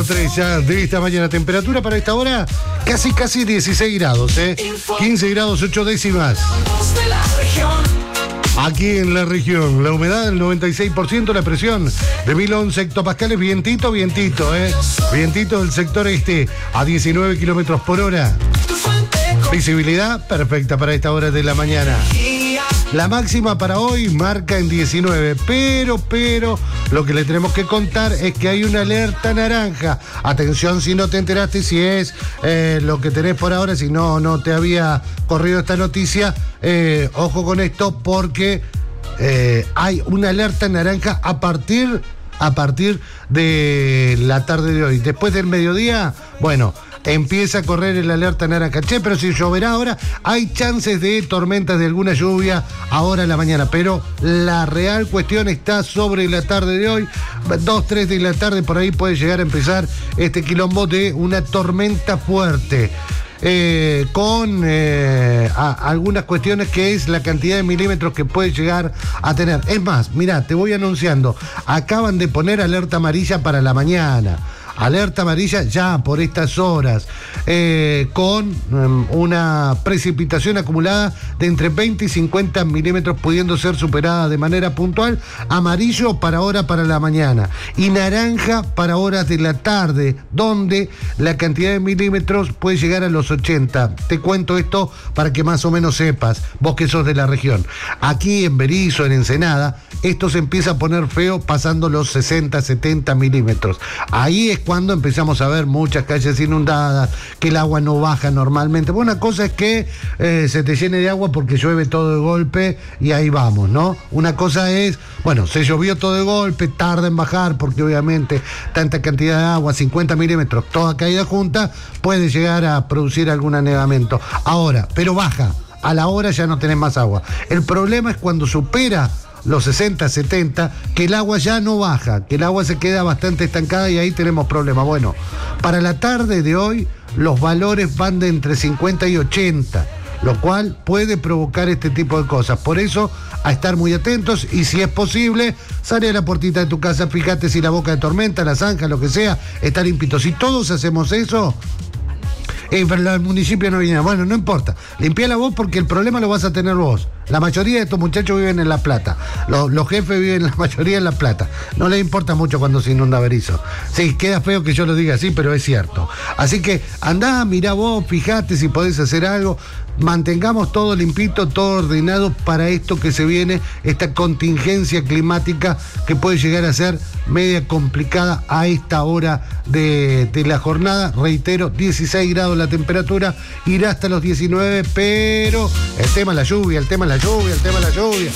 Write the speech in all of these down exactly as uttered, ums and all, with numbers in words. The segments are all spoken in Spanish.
tres ya de esta mañana. Temperatura para esta hora casi casi dieciséis grados, ¿eh? quince grados ocho décimas. Aquí en la región, la humedad del noventa y seis por ciento, la presión de mil once hectopascales, vientito, vientito, ¿eh? Vientito del sector este a diecinueve kilómetros por hora. Visibilidad perfecta para esta hora de la mañana. La máxima para hoy marca en diecinueve, pero, pero, lo que le tenemos que contar es que hay una alerta naranja. Atención si no te enteraste, si es eh, lo que tenés por ahora, si no, no te había corrido esta noticia, eh, ojo con esto porque eh, hay una alerta naranja a partir, a partir de la tarde de hoy. Después del mediodía, bueno, empieza a correr el alerta naranja. Che, pero si lloverá ahora, hay chances de tormentas, de alguna lluvia ahora en la mañana, pero la real cuestión está sobre la tarde de hoy, dos, tres de la tarde, por ahí puede llegar a empezar este quilombo de una tormenta fuerte. Eh, con eh, a, algunas cuestiones que es la cantidad de milímetros que puede llegar a tener. Es más, mirá, te voy anunciando, acaban de poner alerta amarilla para la mañana. Alerta amarilla ya por estas horas, eh, con um, una precipitación acumulada de entre veinte y cincuenta milímetros, pudiendo ser superada de manera puntual. Amarillo para hora para la mañana y naranja para horas de la tarde, donde la cantidad de milímetros puede llegar a los ochenta. Te cuento esto para que más o menos sepas, vos que sos de la región. Aquí en Berizo, en Ensenada, esto se empieza a poner feo pasando los sesenta, setenta milímetros. Ahí es cuando empezamos a ver muchas calles inundadas, que el agua no baja normalmente. Bueno, una cosa es que eh, se te llene de agua porque llueve todo de golpe y ahí vamos, ¿no? Una cosa es, bueno, se llovió todo de golpe, tarda en bajar porque obviamente tanta cantidad de agua, cincuenta milímetros, toda caída junta, puede llegar a producir algún anegamiento. Ahora, pero baja, a la hora ya no tenés más agua. El problema es cuando supera los sesenta, setenta, que el agua ya no baja, que el agua se queda bastante estancada y ahí tenemos problemas. Bueno, para la tarde de hoy los valores van de entre cincuenta y ochenta, lo cual puede provocar este tipo de cosas. Por eso, a estar muy atentos y si es posible, sale a la puertita de tu casa, fíjate si la boca de tormenta, la zanja, lo que sea, está limpito. Si todos hacemos eso, Eh, pero el municipio no viene. Bueno, no importa. Limpiala vos porque el problema lo vas a tener vos. La mayoría de estos muchachos viven en La Plata. Los, los jefes viven la mayoría en La Plata. No les importa mucho cuando se inunda Berizo. Sí, queda feo que yo lo diga así, pero es cierto. Así que andá, mirá vos, fijate si podés hacer algo. Mantengamos todo limpito, todo ordenado para esto que se viene, esta contingencia climática que puede llegar a ser media complicada a esta hora de, de la jornada. Reitero, dieciséis grados la temperatura, irá hasta los diecinueve, pero el tema es la lluvia, el tema es la lluvia, el tema es la lluvia.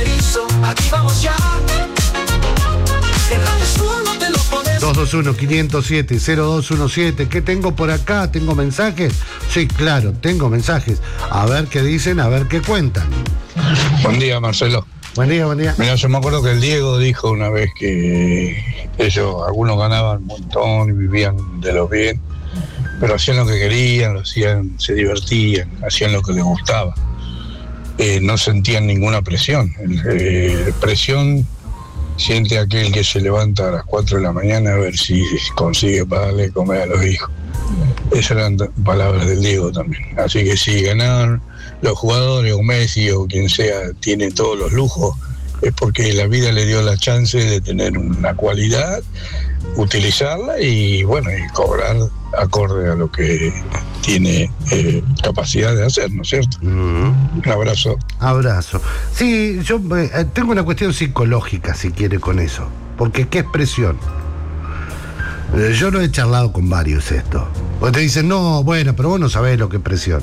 dos dos uno, quinientos siete, cero dos uno siete. ¿Qué tengo por acá? ¿Tengo mensajes? Sí, claro, tengo mensajes. A ver qué dicen, a ver qué cuentan. Buen día, Marcelo. Buen día, buen día. Mira, yo me acuerdo que el Diego dijo una vez que ellos, algunos ganaban un montón y vivían de lo bien, pero hacían lo que querían, lo hacían, se divertían, hacían lo que les gustaba. Eh, no sentían ninguna presión. Eh, presión siente aquel que se levanta a las cuatro de la mañana a ver si consigue pagarle de comer a los hijos. Esas eran palabras del Diego también. Así que si ganaban los jugadores, o Messi o quien sea, tiene todos los lujos, es porque la vida le dio la chance de tener una cualidad, utilizarla y bueno, y cobrar acorde a lo que tiene eh, capacidad de hacer, ¿no es cierto? Mm. Un abrazo. Abrazo. Sí, yo eh, tengo una cuestión psicológica, si quiere, con eso. Porque ¿qué es presión? Eh, yo lo he charlado con varios esto. Porque te dicen, no, bueno, pero vos no sabés lo que es presión.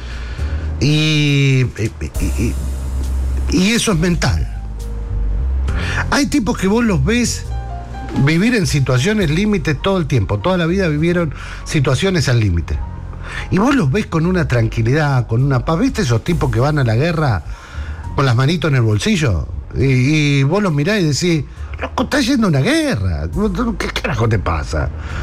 Y, y, y, y eso es mental. Hay tipos que vos los ves vivir en situaciones límites todo el tiempo, toda la vida vivieron situaciones al límite. Y vos los ves con una tranquilidad, con una paz. ¿Viste esos tipos que van a la guerra con las manitos en el bolsillo? Y, y vos los mirás y decís, loco, estás yendo a una guerra. ¿Qué carajo te pasa?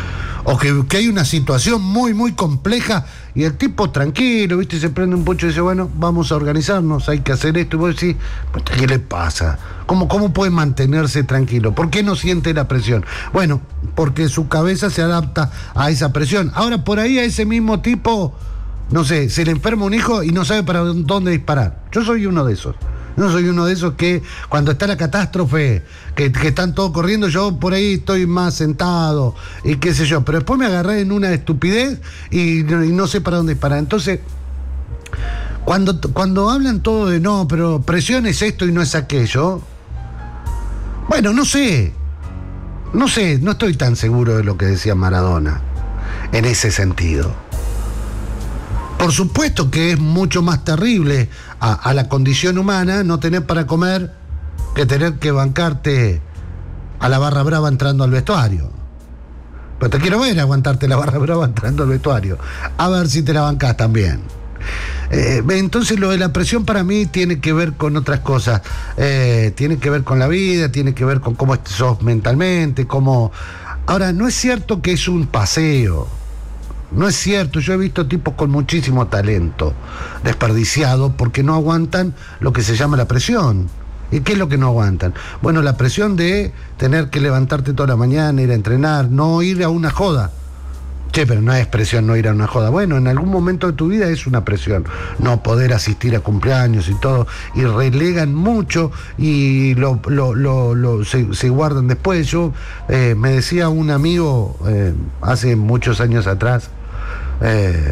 O que, que hay una situación muy, muy compleja y el tipo tranquilo, ¿viste? Se prende un pucho y dice, bueno, vamos a organizarnos, hay que hacer esto. Y vos decís, ¿qué le pasa? ¿Cómo, cómo puede mantenerse tranquilo? ¿Por qué no siente la presión? Bueno, porque su cabeza se adapta a esa presión. Ahora, por ahí a ese mismo tipo, no sé, se le enferma un hijo y no sabe para dónde disparar. Yo soy uno de esos. No soy uno de esos que cuando está la catástrofe, que, que están todos corriendo, yo por ahí estoy más sentado y qué sé yo. Pero después me agarré en una estupidez y, y no sé para dónde disparar. Entonces, cuando, cuando hablan todo de no, pero presión es esto y no es aquello, bueno, no sé. No sé, no estoy tan seguro de lo que decía Maradona en ese sentido. Por supuesto que es mucho más terrible a, a la condición humana no tener para comer que tener que bancarte a la barra brava entrando al vestuario. Pero te quiero ver aguantarte la barra brava entrando al vestuario. A ver si te la bancás también. Eh, entonces lo de la presión para mí tiene que ver con otras cosas. Eh, tiene que ver con la vida, tiene que ver con cómo sos mentalmente, cómo... Ahora, no es cierto que es un paseo. No es cierto, yo he visto tipos con muchísimo talento desperdiciado porque no aguantan lo que se llama la presión. ¿Y qué es lo que no aguantan? Bueno, la presión de tener que levantarte toda la mañana, ir a entrenar, no ir a una joda. Che, pero no es presión no ir a una joda. Bueno, en algún momento de tu vida es una presión no poder asistir a cumpleaños y todo, y relegan mucho y lo, lo, lo, lo se, se guardan después. Yo eh, me decía un amigo eh, hace muchos años atrás, eh,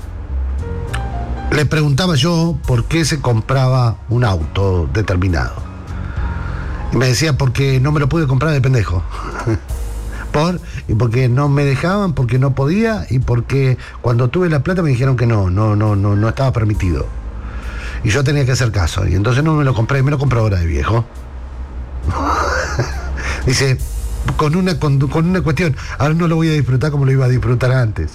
le preguntaba yo por qué se compraba un auto determinado y me decía porque no me lo pude comprar de pendejo. Por, y porque no me dejaban, porque no podía, y porque cuando tuve la plata me dijeron que no, no, no, no, no estaba permitido. Y yo tenía que hacer caso, y entonces no me lo compré, me lo compré ahora de viejo. Dice, con una, con, con una cuestión, ahora no lo voy a disfrutar como lo iba a disfrutar antes.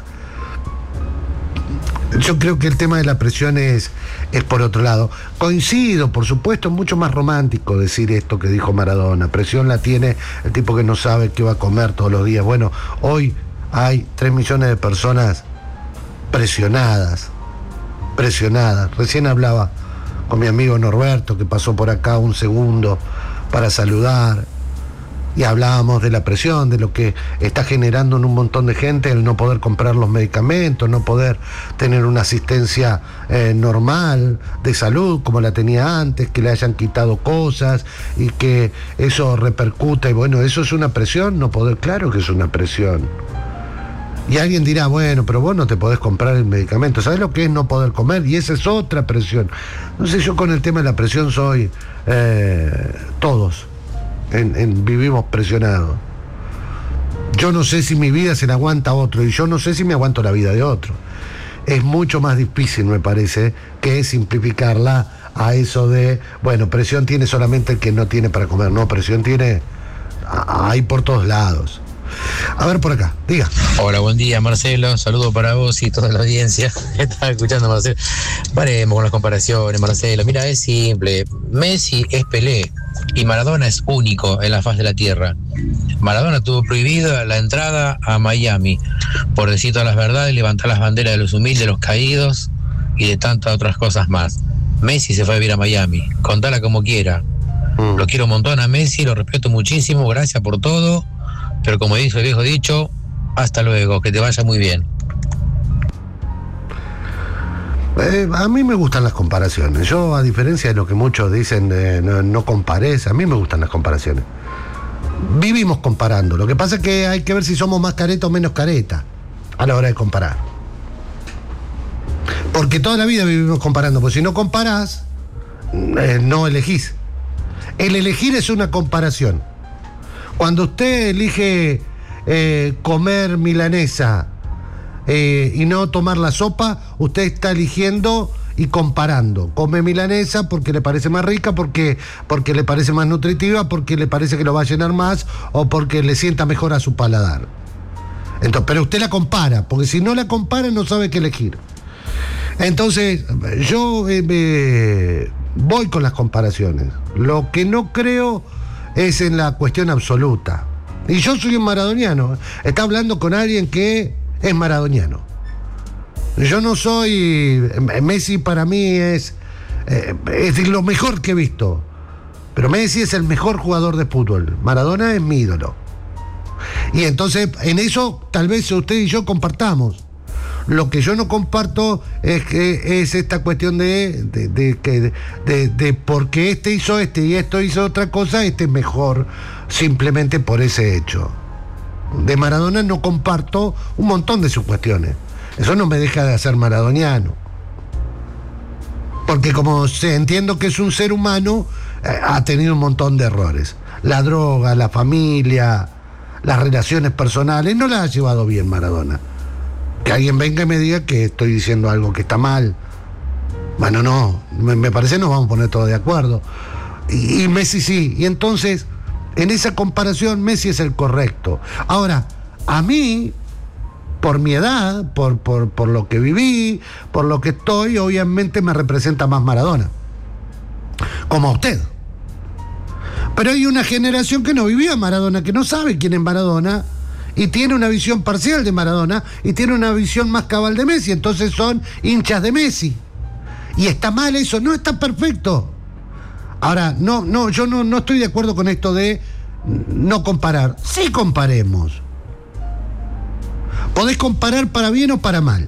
Yo creo que el tema de la presión es, es por otro lado. Coincido, por supuesto, es mucho más romántico decir esto que dijo Maradona. Presión la tiene el tipo que no sabe qué va a comer todos los días. Bueno, hoy hay tres millones de personas presionadas, presionadas. Recién hablaba con mi amigo Norberto, que pasó por acá un segundo para saludar. Y hablábamos de la presión, de lo que está generando en un montón de gente el no poder comprar los medicamentos, no poder tener una asistencia eh, normal de salud como la tenía antes, que le hayan quitado cosas y que eso repercuta. Y bueno, eso es una presión, no poder, claro que es una presión. Y alguien dirá, bueno, pero vos no te podés comprar el medicamento. ¿Sabés lo que es no poder comer? Y esa es otra presión. No sé, yo con el tema de la presión soy eh, todos. En, en, vivimos presionados. Yo no sé si mi vida se la aguanta a otro y yo no sé si me aguanto la vida de otro. Es mucho más difícil, me parece, que simplificarla a eso de, bueno, presión tiene solamente el que no tiene para comer. No, presión tiene, hay por todos lados. A ver por acá, diga. Hola, buen día, Marcelo. Saludo para vos y toda la audiencia que está escuchando, Marcelo. Paremos con las comparaciones, Marcelo. Mira, es simple. Messi es Pelé y Maradona es único en la faz de la tierra. Maradona tuvo prohibida la entrada a Miami por decir todas las verdades, levantar las banderas de los humildes, los caídos y de tantas otras cosas más. Messi se fue a vivir a Miami. Contala como quiera. Mm. Lo quiero un montón a Messi, lo respeto muchísimo, gracias por todo. Pero como dice el viejo dicho, hasta luego, que te vaya muy bien. Eh, a mí me gustan las comparaciones. Yo, a diferencia de lo que muchos dicen, eh, no, no compares, a mí me gustan las comparaciones. Vivimos comparando. Lo que pasa es que hay que ver si somos más careta o menos careta a la hora de comparar. Porque toda la vida vivimos comparando, porque si no comparás, eh, no elegís. El elegir es una comparación. Cuando usted elige eh, comer milanesa eh, y no tomar la sopa, usted está eligiendo y comparando. Come milanesa porque le parece más rica, porque, porque le parece más nutritiva, porque le parece que lo va a llenar más o porque le sienta mejor a su paladar. Entonces, pero usted la compara, porque si no la compara no sabe qué elegir. Entonces, yo eh, eh, voy con las comparaciones. Lo que no creo es en la cuestión absoluta. Y yo soy un maradoniano. Está hablando con alguien que es maradoniano. Yo no soy... Messi para mí es, eh, es lo mejor que he visto. Pero Messi es el mejor jugador de fútbol. Maradona es mi ídolo. Y entonces, en eso, tal vez usted y yo compartamos. Lo que yo no comparto es que es esta cuestión de, de, de, de, de, de porque este hizo este y esto hizo otra cosa, este es mejor simplemente por ese hecho. De Maradona no comparto un montón de sus cuestiones. Eso no me deja de hacer maradoniano. Porque como sé, entiendo que es un ser humano, eh, ha tenido un montón de errores. La droga, la familia, las relaciones personales, no las ha llevado bien Maradona. Que alguien venga y me diga que estoy diciendo algo que está mal. Bueno, no, me, me parece que nos vamos a poner todos de acuerdo. Y, y Messi sí. Y entonces, en esa comparación, Messi es el correcto. Ahora, a mí, por mi edad, por, por, por lo que viví, por lo que estoy, obviamente me representa más Maradona. Como a usted. Pero hay una generación que no vivió a Maradona, que no sabe quién es Maradona, y tiene una visión parcial de Maradona, y tiene una visión más cabal de Messi, entonces son hinchas de Messi. Y está mal eso, no está perfecto. Ahora, no, no, yo no, no estoy de acuerdo con esto de no comparar. Sí comparemos. Podés comparar para bien o para mal.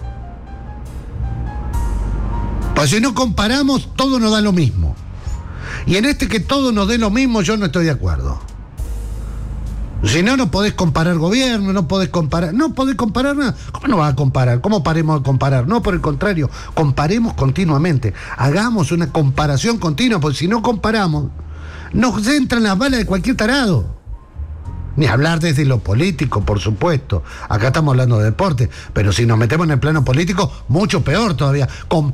Pues si no comparamos, todo nos da lo mismo. Y en este que todo nos dé lo mismo, yo no estoy de acuerdo. Si no, no podés comparar gobierno, no podés comparar, no podés comparar nada. ¿Cómo no vas a comparar? ¿Cómo paremos de comparar? No, por el contrario, comparemos continuamente. Hagamos una comparación continua, porque si no comparamos, nos entran las balas de cualquier tarado. Ni hablar desde lo político, por supuesto. Acá estamos hablando de deporte, pero si nos metemos en el plano político, mucho peor todavía.